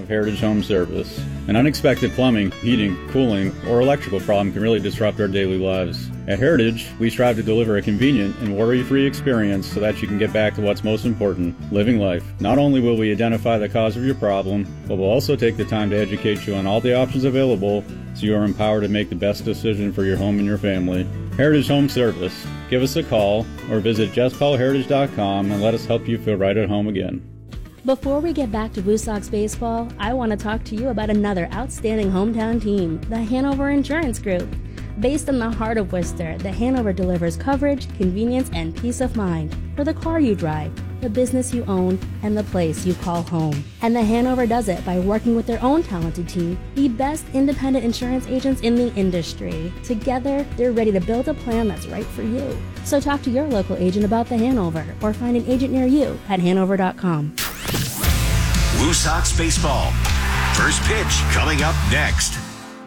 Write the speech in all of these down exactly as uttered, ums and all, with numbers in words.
of Heritage Home Service. An unexpected plumbing, heating, cooling, or electrical problem can really disrupt our daily lives. At Heritage, we strive to deliver a convenient and worry-free experience so that you can get back to what's most important, living life. Not only will we identify the cause of your problem, but we'll also take the time to educate you on all the options available so you are empowered to make the best decision for your home and your family. Heritage Home Service. Give us a call or visit just call heritage dot com and let us help you feel right at home again. Before we get back to Blue Sox baseball, I want to talk to you about another outstanding hometown team, the Hanover Insurance Group. Based in the heart of Worcester, the Hanover delivers coverage, convenience, and peace of mind for the car you drive, the business you own, and the place you call home. And the Hanover does it by working with their own talented team, the best independent insurance agents in the industry. Together, they're ready to build a plan that's right for you. So talk to your local agent about the Hanover or find an agent near you at hanover dot com. Blue Sox baseball. First pitch coming up next.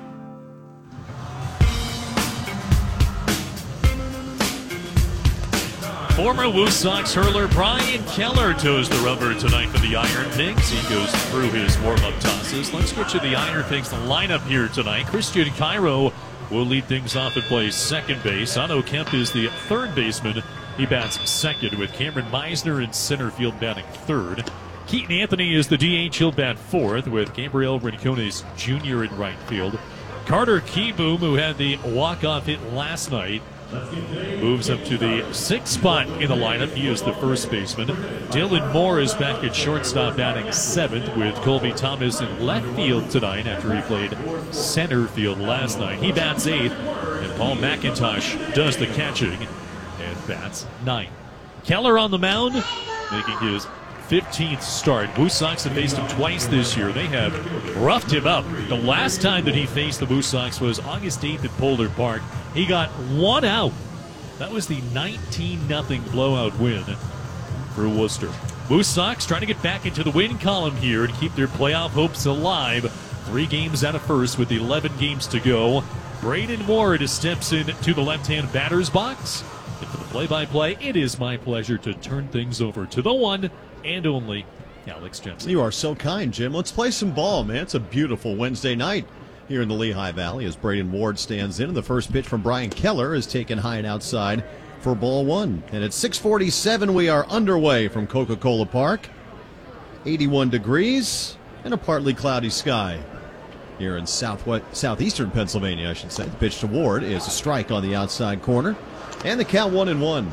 Former Woo Sox hurler Brian Keller toes the rubber tonight for the Iron Pigs. He goes through his warm-up tosses. Let's get you the Iron Pigs lineup here tonight. Christian Cairo will lead things off and play second base. Otto Kemp is the third baseman. He bats second with Cameron Meisner in center field batting third. Keaton Anthony is the D H. He'll bat fourth with Gabriel Rincones Junior in right field. Carter Kieboom, who had the walk-off hit last night, moves up to the sixth spot in the lineup. He is the first baseman. Dylan Moore is back at shortstop batting seventh with Colby Thomas in left field tonight after he played center field last night. He bats eighth, and Paul McIntosh does the catching and bats ninth. Keller on the mound, making his fifteenth start. Woo Sox have faced him twice this year. They have roughed him up. The last time that he faced the Woo Sox was August eighth at Boulder Park. He got one out. That was the nineteen nothing blowout win for Worcester. Woo Sox trying to get back into the win column here and keep their playoff hopes alive. Three games out of first with eleven games to go. Braden Ward steps in to the left-hand batter's box. And for the play-by-play, it is my pleasure to turn things over to the one and only Alex Jensen. You are so kind, Jim. Let's play some ball, man. It's a beautiful Wednesday night here in the Lehigh Valley as Braden Ward stands in. And the first pitch from Brian Keller is taken high and outside for ball one. And at six forty-seven, we are underway from Coca-Cola Park. eighty-one degrees and a partly cloudy sky here in southwest, southeastern Pennsylvania, I should say. The pitch to Ward is a strike on the outside corner. And the count one and one.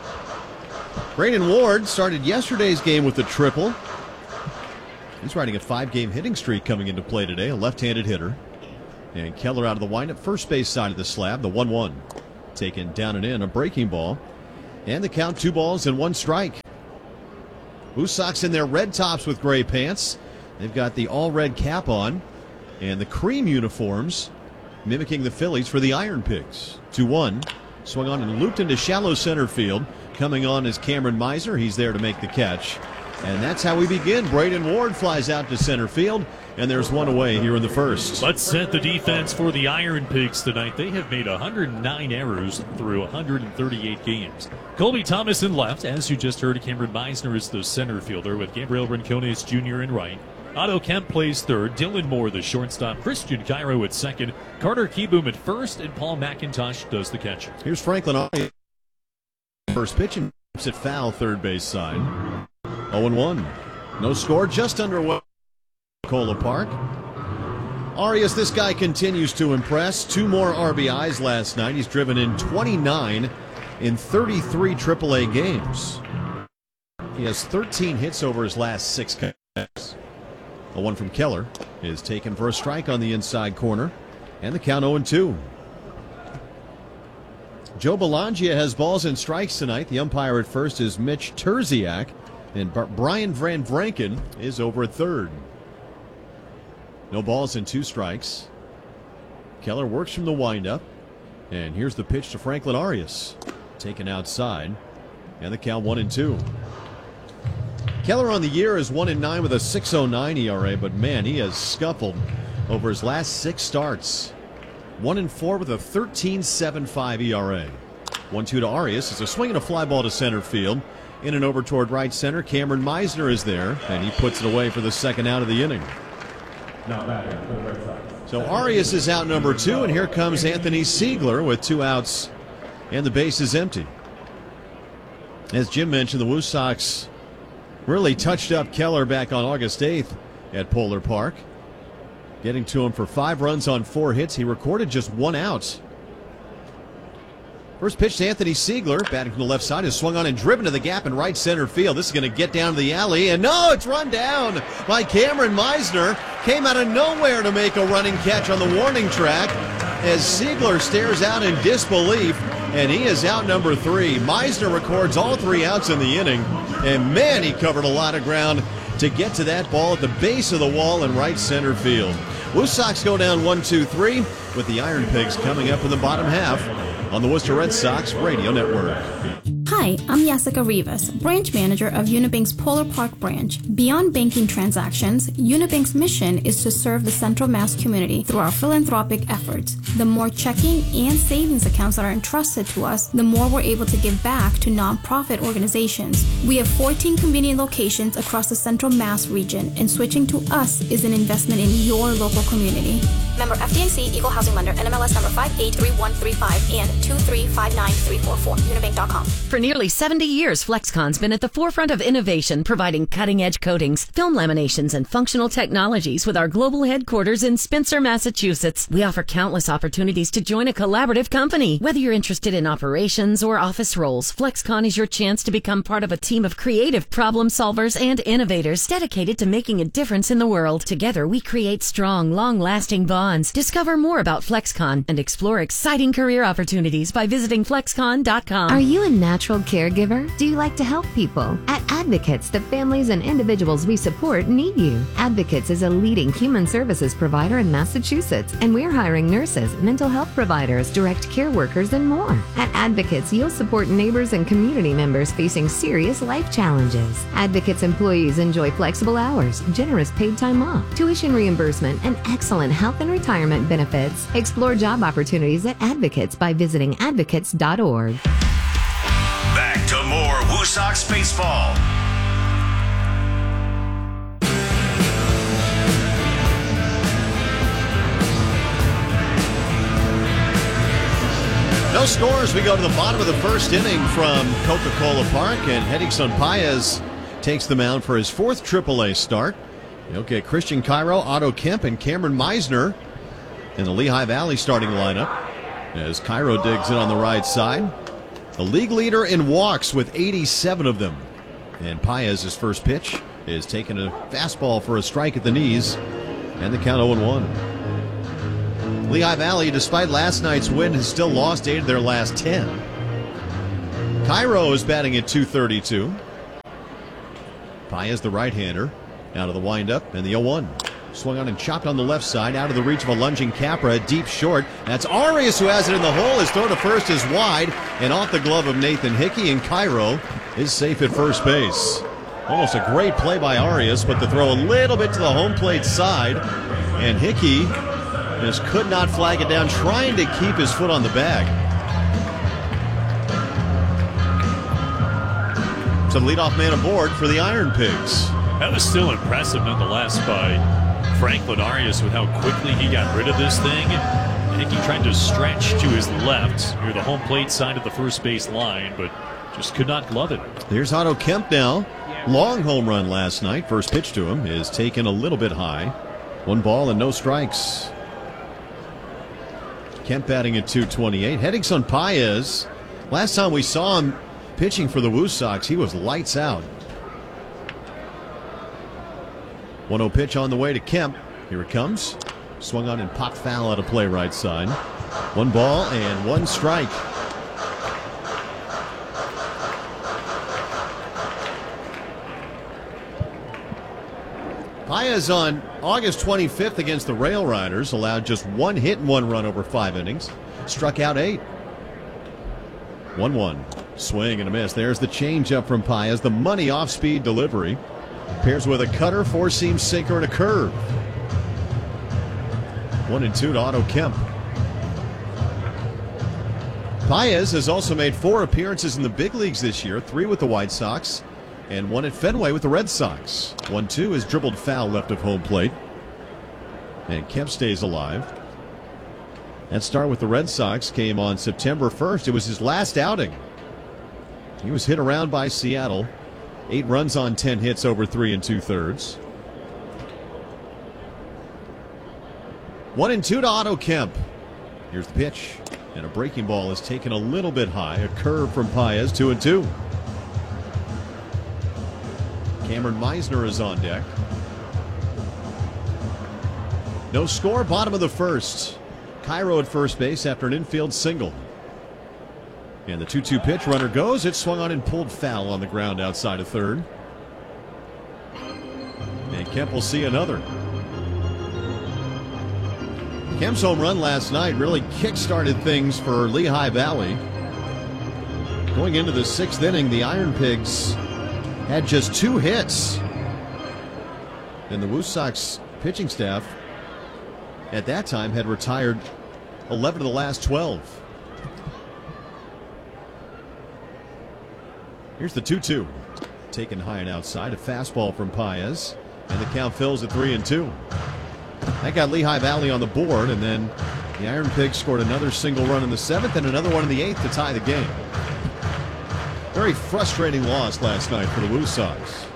Braden Ward started yesterday's game with a triple. He's riding a five-game hitting streak coming into play today, a left-handed hitter. And Keller out of the windup, first base side of the slab, the one one. Taken down and in, a breaking ball. And the count, two balls and one strike. Woo Sox in their red tops with gray pants. They've got the all-red cap on. And the cream uniforms mimicking the Phillies for the Iron Pigs. two one. Swung on and looped into shallow center field. Coming on is Cameron Meisner. He's there to make the catch. And that's how we begin. Braden Ward flies out to center field, and there's one away here in the first. Let's set the defense for the Iron Pigs tonight. They have made one hundred nine errors through one hundred thirty-eight games. Colby Thomas in left. As you just heard, Cameron Meisner is the center fielder with Gabriel Rincones Junior in right. Otto Kemp plays third. Dylan Moore, the shortstop. Christian Cairo at second. Carter Kieboom at first, and Paul McIntosh does the catch. Here's Franklin Arias. First pitch and keeps it foul, third base side. oh and one. No score, just underway. Cola Park. Arias, this guy continues to impress. Two more R B Is last night. He's driven in twenty-nine in thirty-three triple A games. He has thirteen hits over his last six games. The one from Keller is taken for a strike on the inside corner. And the count oh and two. Joe Belangia has balls and strikes tonight. The umpire at first is Mitch Terziak. And Brian Van Vranken is over at third. No balls and two strikes. Keller works from the windup. And here's the pitch to Franklin Arias. Taken outside. And the count one and two. Keller on the year is one and nine with a six oh nine E R A, but man, he has scuffled over his last six starts. one and four with a thirteen seven five E R A. one two to Arias. It's a swing and a fly ball to center field. In and over toward right center. Cameron Meisner is there, and he puts it away for the second out of the inning. So Arias is out number two, and here comes Anthony Siegler with two outs, and the base is empty. As Jim mentioned, the Woo Sox really touched up Keller back on August eighth at Polar Park, getting to him for five runs on four hits. He recorded just one out. First pitch to Anthony Siegler, batting from the left side, is swung on and driven to the gap in right center field. This is going to get down to the alley, and no, it's run down by Cameron Meisner. Came out of nowhere to make a running catch on the warning track as Siegler stares out in disbelief, and he is out number three. Meisner records all three outs in the inning, and man, he covered a lot of ground to get to that ball at the base of the wall in right center field. Woo Sox go down one two three with the Iron Pigs coming up in the bottom half on the Worcester Red Sox Radio Network. Hi, I'm Jessica Rivas, branch manager of Unibank's Polar Park branch. Beyond banking transactions, Unibank's mission is to serve the Central Mass community through our philanthropic efforts. The more checking and savings accounts that are entrusted to us, the more we're able to give back to nonprofit organizations. We have fourteen convenient locations across the Central Mass region, and switching to us is an investment in your local community. Member F D I C, Equal Housing Lender, N M L S number five eight three one three five and two three five nine three four four, unibank dot com. For nearly seventy years, Flexcon's been at the forefront of innovation, providing cutting-edge coatings, film laminations, and functional technologies with our global headquarters in Spencer, Massachusetts. We offer countless opportunities to join a collaborative company. Whether you're interested in operations or office roles, Flexcon is your chance to become part of a team of creative problem solvers and innovators dedicated to making a difference in the world. Together, we create strong, long-lasting bonds. Discover more about Flexcon and explore exciting career opportunities by visiting flexcon dot com. Are you a natural caregiver? Do you like to help people? At Advocates, the families and individuals we support need you. Advocates is a leading human services provider in Massachusetts, and we're hiring nurses, mental health providers, direct care workers, and more. At Advocates, you'll support neighbors and community members facing serious life challenges. Advocates employees enjoy flexible hours, generous paid time off, tuition reimbursement, and excellent health and retirement benefits. Explore job opportunities at Advocates by visiting advocates dot org. Back to more Woo Sox baseball. No scores. We go to the bottom of the first inning from Coca-Cola Park, and Hedison Paez takes the mound for his fourth triple A start. He'll get Christian Cairo, Otto Kemp, and Cameron Meisner in the Lehigh Valley starting lineup as Cairo digs in on the right side. The league leader in walks with eighty-seven of them. And Paez's first pitch is taking a fastball for a strike at the knees, and the count oh and one. Lehigh Valley, despite last night's win, has still lost eight of their last ten. Cairo is batting at two thirty-two. Paez, the right-hander, out of the windup, and the oh one. Swung on and chopped on the left side, out of the reach of a lunging Capra, deep short. That's Arias who has it in the hole. His throw to first is wide and off the glove of Nathan Hickey, and Cairo is safe at first base. Almost a great play by Arias, but the throw a little bit to the home plate side, and Hickey just could not flag it down, trying to keep his foot on the bag. So the leadoff man aboard for the Iron Pigs. That was still impressive nonetheless by Franklin Arias with how quickly he got rid of this thing. Hickey trying to stretch to his left near the home plate side of the first base line, but just could not glove it. Here's Otto Kemp now. Long home run last night. First pitch to him is taken a little bit high. One ball and no strikes. Kemp batting at two twenty-eight. Hedison Paez. Last time we saw him pitching for the Woo Sox, he was lights out. one oh pitch on the way to Kemp. Here it comes. Swung on and popped foul out of play right side. One ball and one strike. Paez on August twenty-fifth against the Rail Riders allowed just one hit and one run over five innings. Struck out eight. one one. Swing and a miss. There's the changeup from Paez. The money off-speed delivery. Pairs with a cutter, four-seam sinker, and a curve. One and two to Otto Kemp. Paez has also made four appearances in the big leagues this year, three with the White Sox, and one at Fenway with the Red Sox. one two is dribbled foul left of home plate. And Kemp stays alive. That start with the Red Sox came on September first. It was his last outing. He was hit around by Seattle. Eight runs on ten hits over three and two thirds. One and two to Otto Kemp. Here's the pitch. And a breaking ball is taken a little bit high. A curve from Paez, two and two. Cameron Meisner is on deck. No score, bottom of the first. Cairo at first base after an infield single. And the two two pitch, runner goes. It swung on and pulled foul on the ground outside of third. And Kemp will see another. Kemp's home run last night really kick-started things for Lehigh Valley. Going into the sixth inning, the Iron Pigs had just two hits. And the Woo Sox pitching staff at that time had retired eleven of the last twelve. Here's the two two. Taken high and outside. A fastball from Paez. And the count fills at three and two. That got Lehigh Valley on the board, and then the Iron Pigs scored another single run in the seventh and another one in the eighth to tie the game. Very frustrating loss last night for the Woo Sox.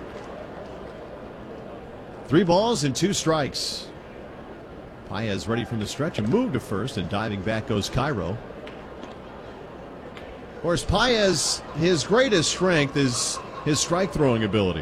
Three balls and two strikes. Paez ready from the stretch, a move to first, and diving back goes Cairo. Of course, Paez, his greatest strength is his strike throwing ability.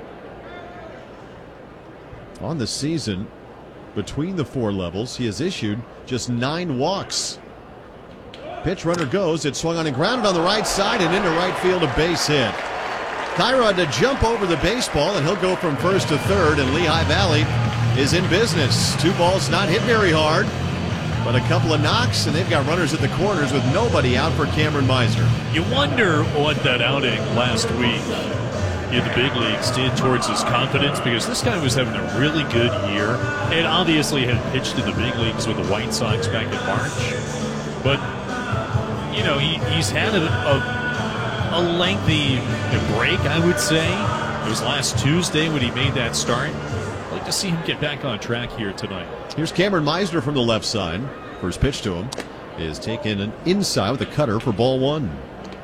On the season, between the four levels, he has issued just nine walks. Pitch, runner goes. It swung on and grounded on the right side and into right field, a base hit. Cairo had to jump over the baseball, and he'll go from first to third, and Lehigh Valley is in business. Two balls, not hit very hard, but a couple of knocks, and they've got runners at the corners with nobody out for Cameron Meisner. You wonder what that outing last week in the big leagues did towards his confidence, because this guy was having a really good year and obviously had pitched in the big leagues with the White Sox back in March. But, you know, he, he's had a, a, a lengthy break, I would say. It was last Tuesday when he made that start. I'd like to see him get back on track here tonight. Here's Cameron Meisner from the left side. First pitch to him is taken an inside with a cutter for ball one.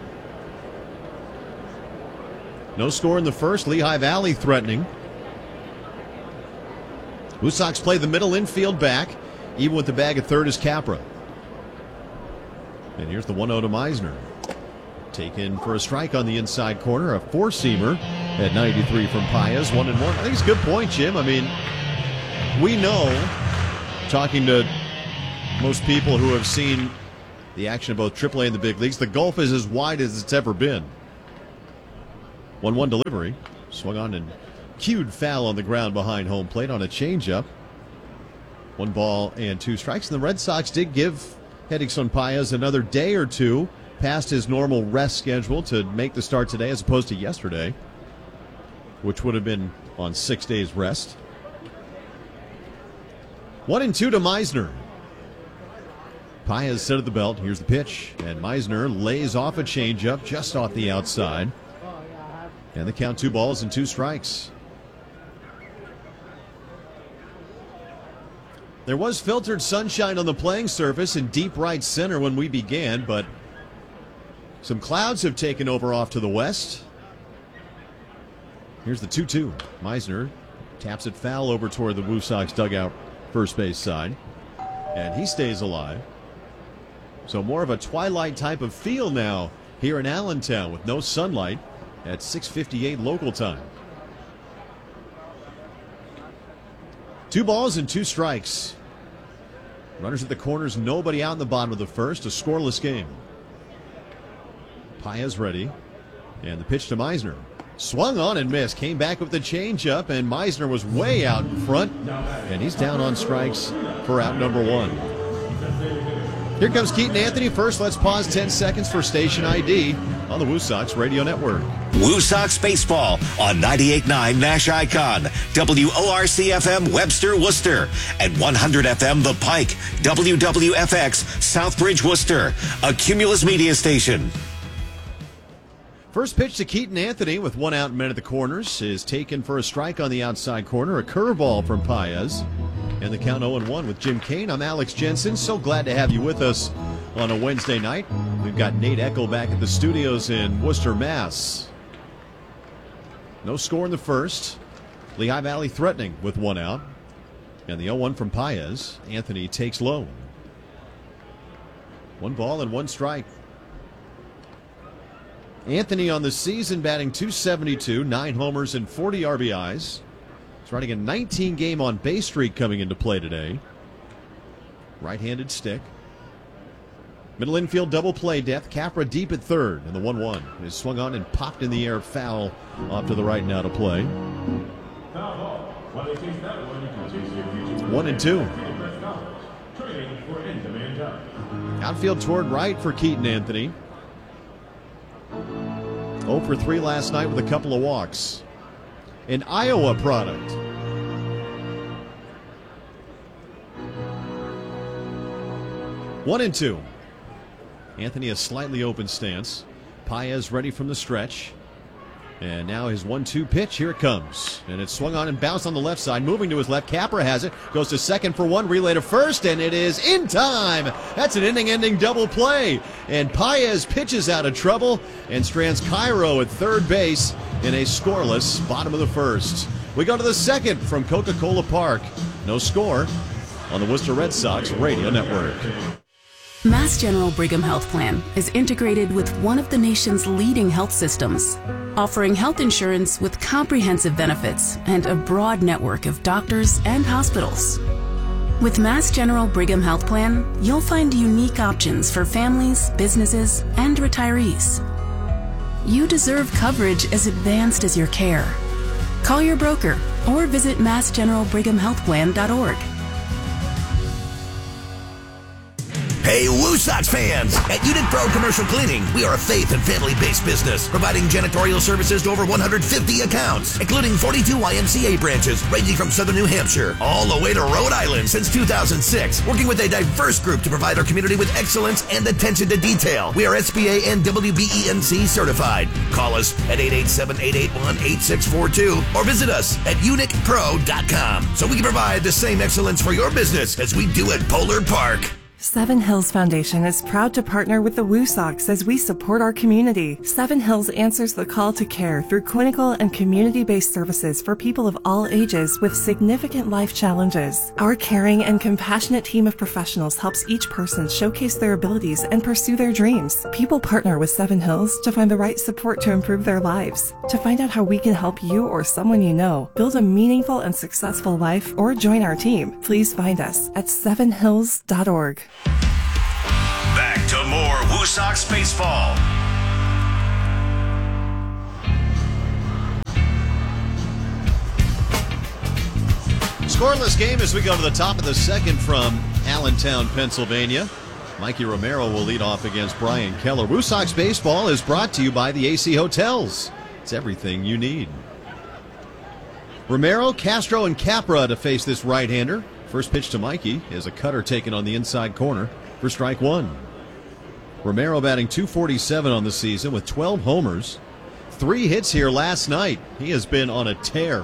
No score in the first. Lehigh Valley threatening. Woo Sox play the middle infield back. Even with the bag at third is Capra. And here's the one oh to Meisner. Taken for a strike on the inside corner. A four-seamer at ninety-three from Paez. One and one. I think it's a good point, Jim. I mean, we know, talking to most people who have seen the action of both triple A and the big leagues, the gulf is as wide as it's ever been. one one delivery. Swung on and cued foul on the ground behind home plate on a changeup. One ball and two strikes. And the Red Sox did give Hedison Paez another day or two past his normal rest schedule to make the start today as opposed to yesterday, which would have been on six days rest. One and two to Meisner. Paez set at the belt. Here's the pitch. And Meisner lays off a changeup just off the outside. And the count, two balls and two strikes. There was filtered sunshine on the playing surface in deep right center when we began, but some clouds have taken over off to the west. Here's the two two. Meisner taps it foul over toward the Woo Sox dugout first base side. And he stays alive. So more of a twilight type of feel now here in Allentown with no sunlight at six fifty-eight local time. Two balls and two strikes. Runners at the corners, nobody out in the bottom of the first. A scoreless game. Paez ready. And the pitch to Meisner. Swung on and missed. Came back with the changeup, and Meisner was way out in front. And he's down on strikes for out number one. Here comes Keaton Anthony. First, let's pause ten seconds for station I D on the Woo Sox Radio Network. Woo Sox Baseball on ninety-eight point nine Nash Icon, W O R C F M Webster, Worcester, and one hundred F M The Pike, W W F X Southbridge, Worcester, a Cumulus media station. First pitch to Keaton Anthony with one out and men at the corners is taken for a strike on the outside corner. A curveball from Paez. And the count oh and one with Jim Kane. I'm Alex Jensen. So glad to have you with us on a Wednesday night. We've got Nate Eckel back at the studios in Worcester, Mass. No score in the first. Lehigh Valley threatening with one out. And the oh one from Paez. Anthony takes low. One ball and one strike. Anthony on the season batting two seventy-two, nine homers and forty R B Is. He's riding a nineteen game on base streak coming into play today. Right-handed stick. Middle infield double play depth. Capra deep at third, and the one one is swung on and popped in the air, foul off to the right and out of play. One and two. Outfield toward right for Keaton Anthony. oh for three last night with a couple of walks. An Iowa product. One and two. Anthony a slightly open stance. Paez ready from the stretch. And now his one two pitch. Here it comes. And it's swung on and bounced on the left side. Moving to his left. Capra has it. Goes to second for one. Relay to first. And it is in time. That's an inning-ending double play. And Paez pitches out of trouble and strands Cairo at third base in a scoreless bottom of the first. We go to the second from Coca-Cola Park. No score on the Worcester Red Sox Radio Network. Mass General Brigham Health Plan is integrated with one of the nation's leading health systems, offering health insurance with comprehensive benefits and a broad network of doctors and hospitals. With Mass General Brigham Health Plan, you'll find unique options for families, businesses, and retirees. You deserve coverage as advanced as your care. Call your broker or visit mass general brigham health plan dot org. Hey, Woo Sox fans! At Unit Pro Commercial Cleaning, we are a faith and family-based business, providing janitorial services to over one hundred fifty accounts, including forty-two Y M C A branches, ranging from southern New Hampshire all the way to Rhode Island since two thousand six, working with a diverse group to provide our community with excellence and attention to detail. We are S B A and W B E N C certified. Call us at eight eight seven, eight eight one, eight six four two or visit us at unic pro dot com so we can provide the same excellence for your business as we do at Polar Park. Seven Hills Foundation is proud to partner with the Woo Sox as we support our community. Seven Hills answers the call to care through clinical and community-based services for people of all ages with significant life challenges. Our caring and compassionate team of professionals helps each person showcase their abilities and pursue their dreams. People partner with Seven Hills to find the right support to improve their lives. To find out how we can help you or someone you know build a meaningful and successful life or join our team, please find us at seven hills dot org. Back to more Woo Sox baseball. Scoreless game as we go to the top of the second from Allentown, Pennsylvania. Mikey Romero will lead off against Brian Keller. Woo Sox baseball is brought to you by the A C Hotels. It's everything you need. Romero, Castro, and Capra to face this right-hander. First pitch to Mikey is a cutter taken on the inside corner for strike one. Romero batting two forty-seven on the season with twelve homers. Three hits here last night. He has been on a tear.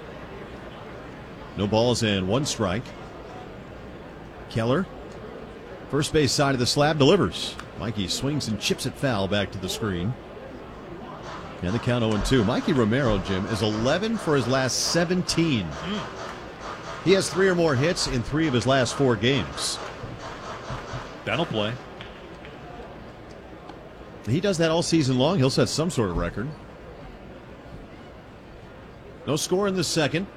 No balls and one strike. Keller, first base side of the slab, delivers. Mikey swings and chips it foul back to the screen. And the count oh and two. Mikey Romero, Jim, is eleven for his last seventeen. He has three or more hits in three of his last four games. That'll play. He does that all season long. He'll set some sort of record. No score in the second.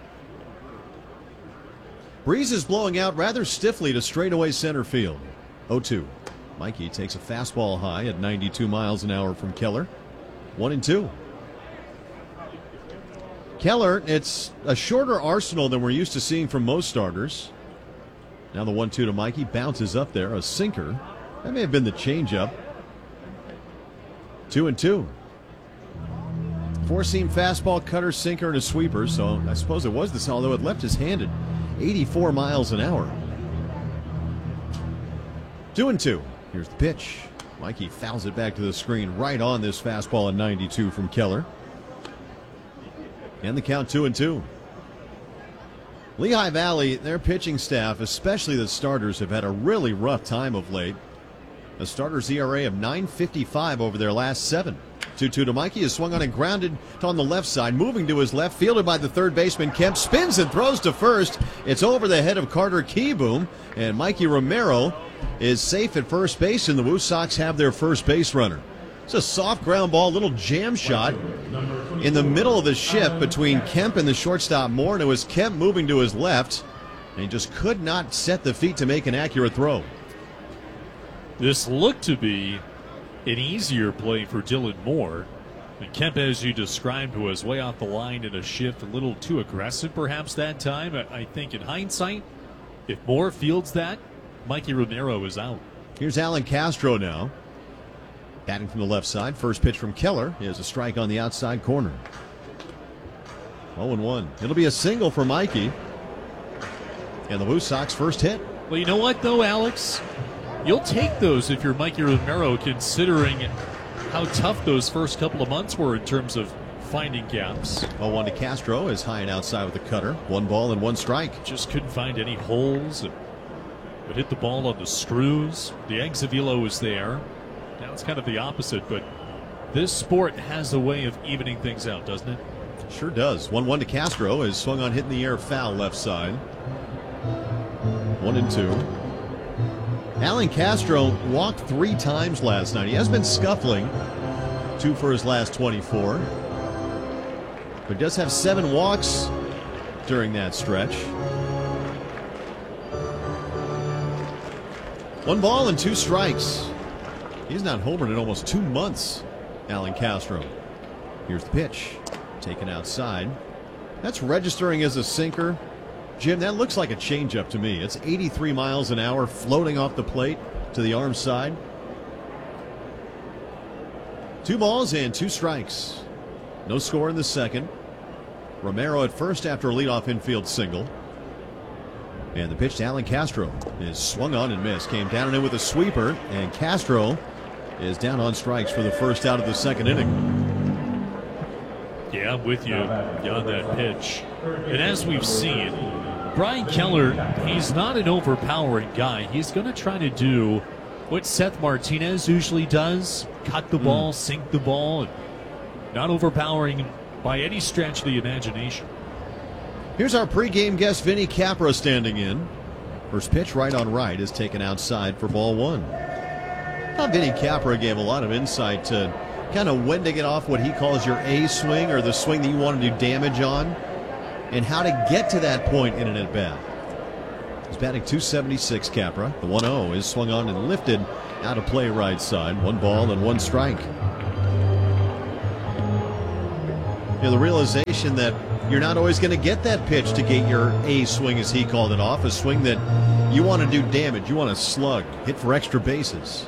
Breeze is blowing out rather stiffly to straightaway center field. oh two. Mikey takes a fastball high at ninety-two miles an hour from Keller. One and two. Keller, it's a shorter arsenal than we're used to seeing from most starters. Now the one two to Mikey, bounces up there, a sinker. That may have been the changeup. Two and two. Four-seam fastball, cutter, sinker, and a sweeper. So I suppose it was this, although it left his hand at eighty-four miles an hour. Two and two. Here's the pitch. Mikey fouls it back to the screen right on this fastball at ninety-two from Keller. And the count two and two. Lehigh Valley, their pitching staff, especially the starters, have had a really rough time of late. A starter's E R A of nine fifty-five over their last seven. two two to Mikey is swung on and grounded on the left side. Moving to his left, fielded by the third baseman Kemp. Spins and throws to first. It's over the head of Carter Kieboom. And Mikey Romero is safe at first base, and the Woo Sox have their first base runner. It's a soft ground ball, little jam shot in the middle of the shift between Kemp and the shortstop Moore. And it was Kemp moving to his left, and he just could not set the feet to make an accurate throw. This looked to be an easier play for Dylan Moore. And Kemp, as you described, was way off the line in a shift, a little too aggressive perhaps that time. I think in hindsight, if Moore fields that, Mikey Romero is out. Here's Alan Castro now. Batting from the left side. First pitch from Keller is a strike on the outside corner. oh and one. It'll be a single for Mikey. And the Woo Sox first hit. Well, you know what, though, Alex? You'll take those if you're Mikey Romero, considering how tough those first couple of months were in terms of finding gaps. oh one to Castro is high and outside with the cutter. One ball and one strike. Just couldn't find any holes. And would hit the ball on the screws. The exit velo was there. Now it's kind of the opposite, but this sport has a way of evening things out, doesn't it? Sure does. one one to Castro is swung on, hitting the air foul left side. One and two. Alan Castro walked three times last night. He has been scuffling. Two for his last twenty-four. But does have seven walks during that stretch. One ball and two strikes. He's not homered in almost two months, Alan Castro. Here's the pitch. Taken outside. That's registering as a sinker. Jim, that looks like a changeup to me. It's eighty-three miles an hour floating off the plate to the arm side. Two balls and two strikes. No score in the second. Romero at first after a leadoff infield single. And the pitch to Alan Castro is swung on and missed. Came down and in with a sweeper, and Castro is down on strikes for the first out of the second inning. Yeah, I'm with you on that pitch. And as we've seen, Brian Keller, he's not an overpowering guy. He's going to try to do what Seth Martinez usually does, cut the ball, mm. sink the ball, and not overpowering by any stretch of the imagination. Here's our pregame guest, Vinny Capra, standing in. First pitch right on right is taken outside for ball one. Now, Vinny Capra gave a lot of insight to kind of when to get off what he calls your A swing, or the swing that you want to do damage on, and how to get to that point in an at-bat. He's batting two seventy-six, Capra. The one oh is swung on and lifted out of play right side. One ball and one strike. You know, the realization that you're not always going to get that pitch to get your A swing, as he called it, off. A swing that you want to do damage. You want to slug, hit for extra bases.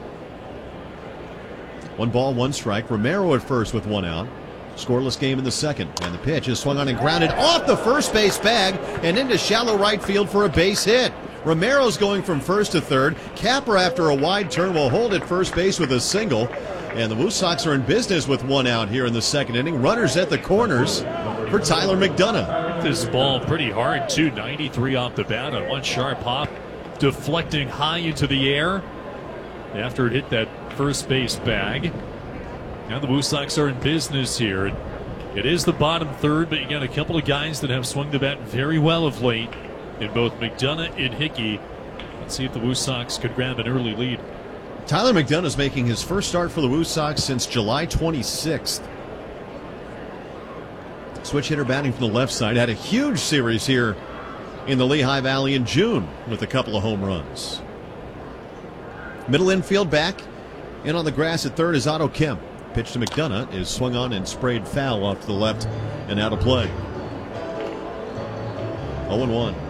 One ball, one strike. Romero at first with one out. Scoreless game in the second. And the pitch is swung on and grounded off the first base bag and into shallow right field for a base hit. Romero's going from first to third. Capra, after a wide turn, will hold at first base with a single. And the Woo Sox are in business with one out here in the second inning. Runners at the corners for Tyler McDonough. This ball pretty hard, too. ninety-three off the bat on one sharp hop, deflecting high into the air after it hit that first base bag. Now the Woo Sox are in business here. It is the bottom third, but you got a couple of guys that have swung the bat very well of late in both McDonough and Hickey. Let's see if the Woo Sox could grab an early lead. Tyler McDonough is making his first start for the Woo Sox since July twenty-sixth. Switch hitter batting from the left side. Had a huge series here in the Lehigh Valley in June with a couple of home runs. Middle infield back. In on the grass at third is Otto Kemp. Pitch to McDonough is swung on and sprayed foul off to the left and out of play. oh and one.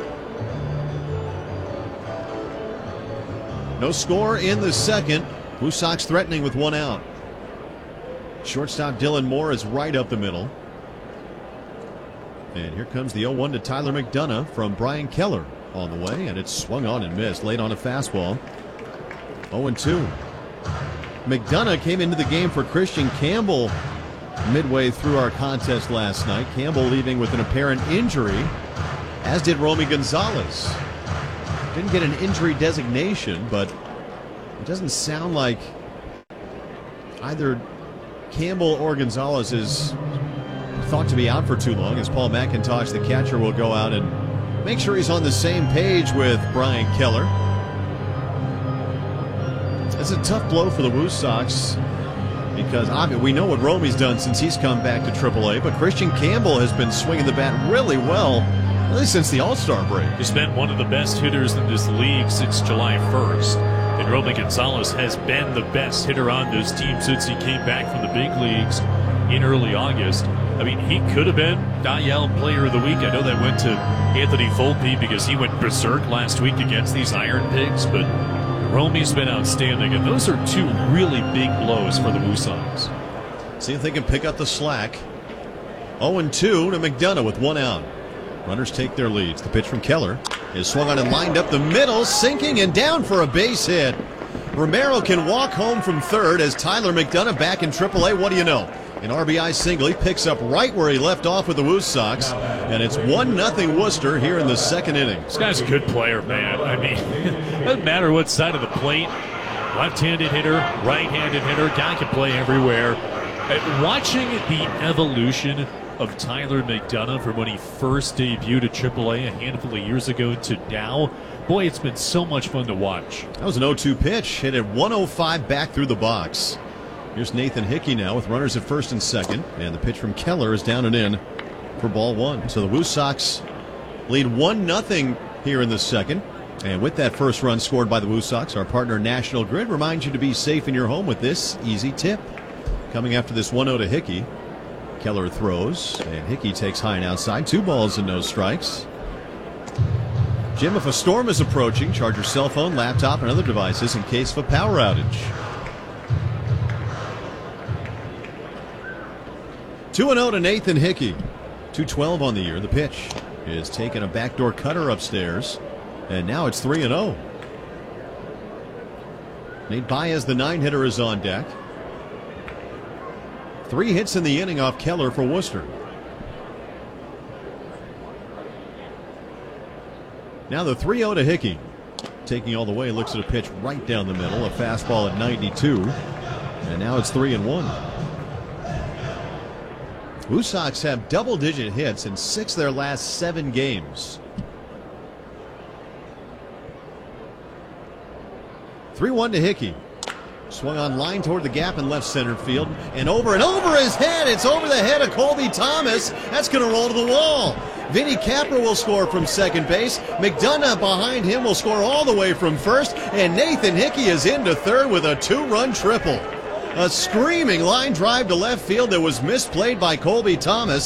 No score in the second. Woo Sox threatening with one out. Shortstop Dylan Moore is right up the middle. And here comes the oh one to Tyler McDonough from Brian Keller on the way, and it's swung on and missed late on a fastball. oh and two. McDonough came into the game for Christian Campbell midway through our contest last night. Campbell leaving with an apparent injury. as did Romy Gonzalez. Didn't get an injury designation, but it doesn't sound like either Campbell or Gonzalez is thought to be out for too long, as Paul McIntosh, the catcher, will go out and make sure he's on the same page with Brian Keller. It's a tough blow for the Woo Sox because obviously we know what Romy's done since he's come back to triple A, but Christian Campbell has been swinging the bat really well, really since the All-Star break. He's been one of the best hitters in this league since July first. And Romy Gonzalez has been the best hitter on this team since he came back from the big leagues in early August. I mean, he could have been Dial Player of the Week. I know that went to Anthony Volpe because he went berserk last week against these Iron Pigs, but Romy's been outstanding, and those are two really big blows for the Woo Sox. See if they can pick up the slack. oh and two to McDonough with one out. Runners take their leads. The pitch from Keller is swung on and lined up the middle, sinking and down for a base hit. Romero can walk home from third as Tyler McDonough back in triple A. What do you know? An R B I single. He picks up right where he left off with the Woo Sox, and it's one nothing Worcester here in the second inning. This guy's a good player, man. I mean, it doesn't matter what side of the plate. Left-handed hitter, right-handed hitter, guy can play everywhere. Watching the evolution of Tyler McDonough from when he first debuted at triple A a handful of years ago to now, boy, it's been so much fun to watch. That was an oh two pitch, hit at one oh five back through the box. Here's Nathan Hickey now with runners at first and second, and the pitch from Keller is down and in for ball one. So the Woo Sox lead one nothing here in the second. And with that first run scored by the Woo Sox, our partner National Grid reminds you to be safe in your home with this easy tip. Coming after this one oh to Hickey. Keller throws, and Hickey takes high and outside. Two balls and no strikes. Jim, if a storm is approaching, charge your cell phone, laptop, and other devices in case of a power outage. two and oh to Nathan Hickey. two twelve on the year. The pitch is taking a backdoor cutter upstairs, and now it's three and oh. Nate Baez, the nine hitter, is on deck. Three hits in the inning off Keller for Worcester. Now the three oh to Hickey. Taking all the way, looks at a pitch right down the middle, a fastball at ninety-two. And now it's three and one. Woo Sox have double-digit hits in six of their last seven games. three one to Hickey. Swung on line toward the gap in left center field, and over and over his head. It's over the head of Colby Thomas. That's going to roll to the wall. Vinny Capra will score from second base. McDonough behind him will score all the way from first, and Nathan Hickey is into third with a two-run triple. A screaming line drive to left field that was misplayed by Colby Thomas.